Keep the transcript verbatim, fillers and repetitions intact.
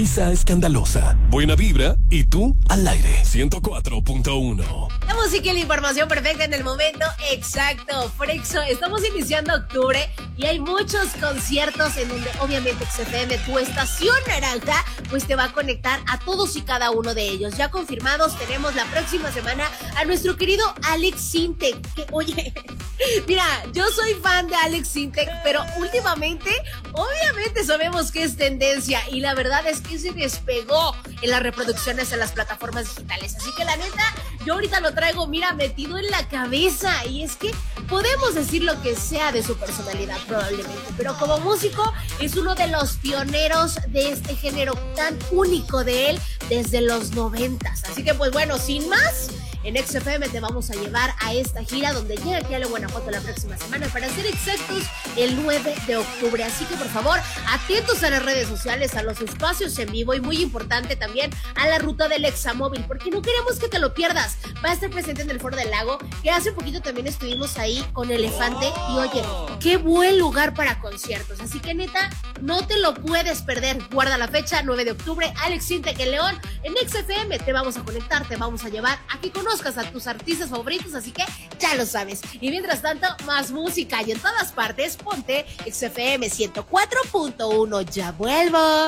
Risa escandalosa, buena vibra y tú al aire. ciento cuatro punto uno. La música y la información perfecta en el momento exacto. Frexo, estamos iniciando octubre y hay muchos conciertos en donde obviamente X F M, tu estación naranja, pues te va a conectar a todos y cada uno de ellos. Ya confirmados, tenemos la próxima semana a nuestro querido Alex Sintek, que oye, mira, yo soy fan de Alex Sintek, pero últimamente, obviamente sabemos que es tendencia y la verdad es que se despegó en las reproducciones en las plataformas digitales. Así que la neta, yo ahorita lo traigo, mira, metido en la cabeza. Y es que podemos decir lo que sea de su personalidad probablemente, pero como músico es uno de los pioneros de este género tan único de él desde los noventas. Así que pues bueno, sin más, en X F M te vamos a llevar a esta gira donde llega aquí a la Guanajuato la próxima semana, para ser exactos el nueve de octubre. Así que por favor, atentos a las redes sociales, a los espacios en vivo y muy importante también a la ruta del Examóvil, porque no queremos que te lo pierdas. Va a estar presente en el Foro del Lago, que hace poquito también estuvimos ahí con Elefante y oye, qué buen lugar para conciertos. Así que neta, no te lo puedes perder. Guarda la fecha, nueve de octubre, Alex Sintek en León. En X F M te vamos a conectar, te vamos a llevar a que conozcas a tus artistas favoritos, así que ya lo sabes. Y mientras tanto, más música y en todas partes, ponte X F M ciento cuatro punto uno. Ya vuelvo.